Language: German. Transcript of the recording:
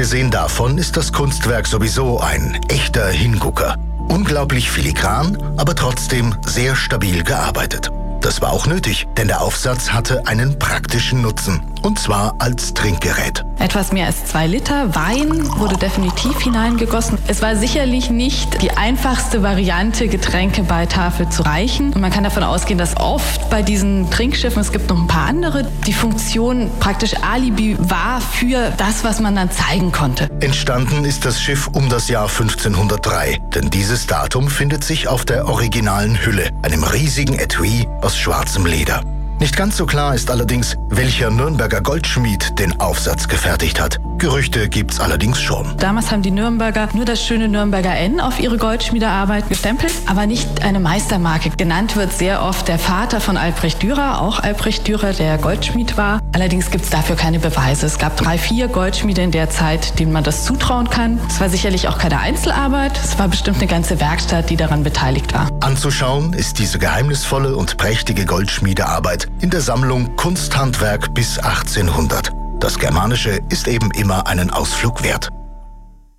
Abgesehen davon ist das Kunstwerk sowieso ein echter Hingucker. Unglaublich filigran, aber trotzdem sehr stabil gearbeitet. Das war auch nötig, denn der Aufsatz hatte einen praktischen Nutzen. Und zwar als Trinkgerät. Etwas mehr als 2 Liter Wein wurde definitiv hineingegossen. Es war sicherlich nicht die einfachste Variante, Getränke bei Tafel zu reichen. Und man kann davon ausgehen, dass oft bei diesen Trinkschiffen, es gibt noch ein paar andere, die Funktion praktisch Alibi war für das, was man dann zeigen konnte. Entstanden ist das Schiff um das Jahr 1503, denn dieses Datum findet sich auf der originalen Hülle, einem riesigen Etui aus schwarzem Leder. Nicht ganz so klar ist allerdings, welcher Nürnberger Goldschmied den Aufsatz gefertigt hat. Gerüchte gibt's allerdings schon. Damals haben die Nürnberger nur das schöne Nürnberger N auf ihre Goldschmiedearbeit gestempelt, aber nicht eine Meistermarke. Genannt wird sehr oft der Vater von Albrecht Dürer, auch Albrecht Dürer, der Goldschmied war. Allerdings gibt's dafür keine Beweise. Es gab 3, 4 Goldschmiede in der Zeit, denen man das zutrauen kann. Es war sicherlich auch keine Einzelarbeit. Es war bestimmt eine ganze Werkstatt, die daran beteiligt war. Anzuschauen ist diese geheimnisvolle und prächtige Goldschmiedearbeit in der Sammlung Kunsthandwerk bis 1800. Das Germanische ist eben immer einen Ausflug wert.